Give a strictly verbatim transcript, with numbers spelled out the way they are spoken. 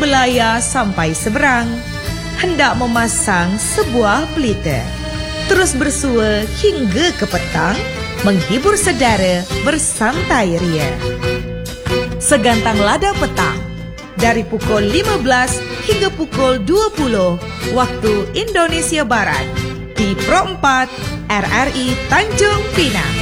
Melaya sampai seberang, hendak memasang sebuah pelita. Terus bersua hingga ke petang, menghibur saudara bersantai ria. Segantang lada petang, dari pukul lima belas hingga pukul dua puluh waktu Indonesia Barat, di Pro empat R R I Tanjung Pinang.